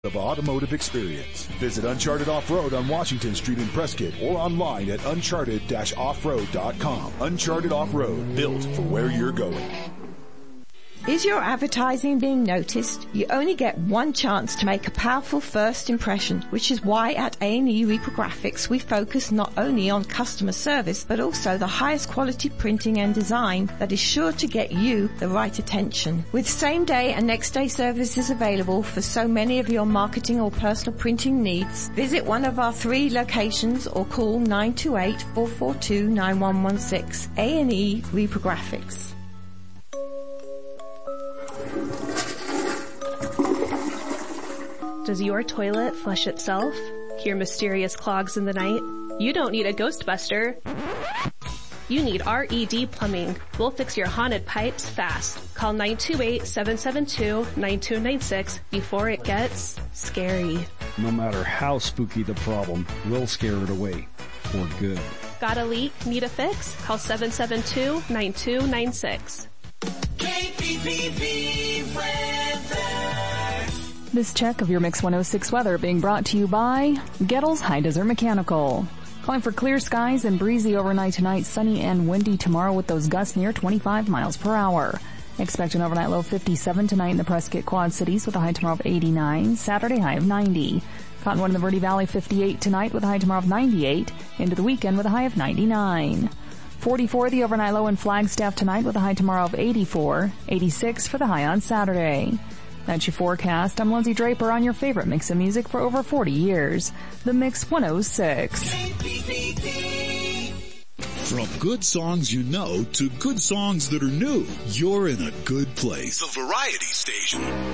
of automotive experience. Visit Uncharted Off-Road on Washington Street in Prescott or online at uncharted-offroad.com. Uncharted Off-Road, built for where you're going. Is your advertising being noticed? You only get one chance to make a powerful first impression, which is why at A&E Reprographics we focus not only on customer service, but also the highest quality printing and design that is sure to get you the right attention. With same-day and next-day services available for so many of your marketing or personal printing needs, visit one of our 3 locations or call 928-442-9116. A&E Reprographics. Does your toilet flush itself? Hear mysterious clogs in the night? You don't need a Ghostbuster. You need RED Plumbing. We'll fix your haunted pipes fast. Call 928-772-9296 before it gets scary. No matter how spooky the problem, we'll scare it away for good. Got a leak? Need a fix? Call 772-9296. KPPV weather. This check of your Mix 106 weather being brought to you by Gettles High Desert Mechanical. Calling for clear skies and breezy overnight tonight, sunny and windy tomorrow with those gusts near 25 miles per hour. Expect an overnight low of 57 tonight in the Prescott Quad Cities with a high tomorrow of 89, Saturday high of 90. Cottonwood in the Verde Valley 58 tonight with a high tomorrow of 98, into the weekend with a high of 99. 44 the overnight low in Flagstaff tonight with a high tomorrow of 84, 86 for the high on Saturday. That's your forecast. I'm Lindsay Draper on your favorite mix of music for over 40 years. The Mix 106. From good songs you know to good songs that are new, you're in a good place. The Variety Station.